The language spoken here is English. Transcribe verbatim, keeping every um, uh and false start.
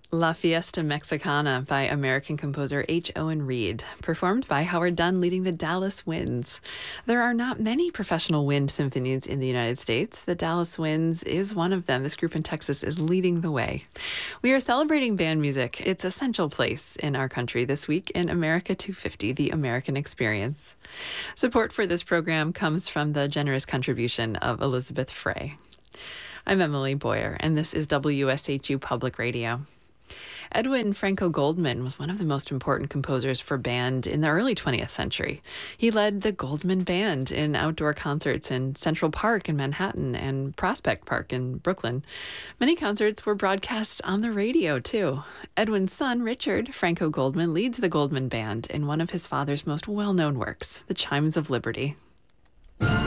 La Fiesta Mexicana by American composer H. Owen Reed, performed by Howard Dunn leading the Dallas Winds. There are not many professional wind symphonies in the United States. The Dallas Winds is one of them. This group in Texas is leading the way. We are celebrating band music. Its essential place in our country this week in America two fifty, the American Experience. Support for this program comes from the generous contribution of Elizabeth Frey. I'm Emily Boyer, and this is W S H U Public Radio. Edwin Franco Goldman was one of the most important composers for band in the early twentieth century. He led the Goldman Band in outdoor concerts in Central Park in Manhattan and Prospect Park in Brooklyn. Many concerts were broadcast on the radio, too. Edwin's son, Richard Franco Goldman, leads the Goldman Band in one of his father's most well-known works, The Chimes of Liberty.